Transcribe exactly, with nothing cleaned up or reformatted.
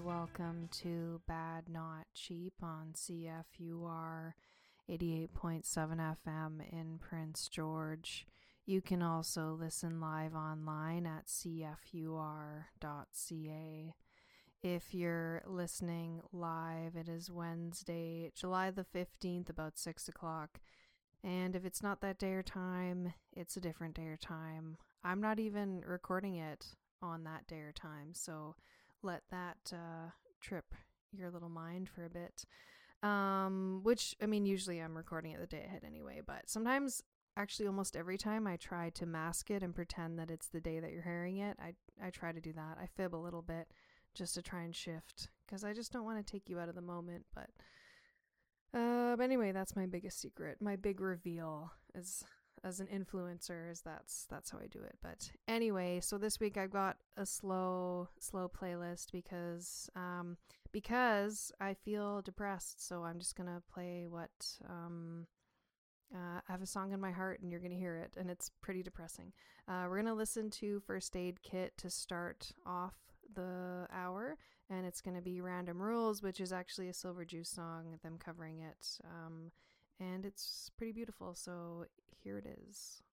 welcome to Bad Not Cheap on C F U R eighty-eight point seven F M in Prince George. You can also listen live online at c f u r dot c a. If you're listening live, it is Wednesday, July the fifteenth, about six o'clock. And if it's not that day or time, it's a different day or time. I'm not even recording it on that day or time, so let that uh, trip your little mind for a bit. Um, which, I mean, usually I'm recording it the day ahead anyway, but sometimes, actually almost every time, I try to mask it and pretend that it's the day that you're hearing it. I, I try to do that. I fib a little bit just to try and shift, because I just don't want to take you out of the moment, but... Uh, but anyway, that's my biggest secret. My big reveal as as an influencer is that's that's how I do it. But anyway, so this week I've got a slow slow playlist because um because I feel depressed. So I'm just gonna play what um uh, I have a song in my heart and you're gonna hear it, and it's pretty depressing. Uh, we're gonna listen to First Aid Kit to start off the hour, and it's going to be Random Rules, which is actually a Silver Juice song, them covering it, um, and it's pretty beautiful, so here it is.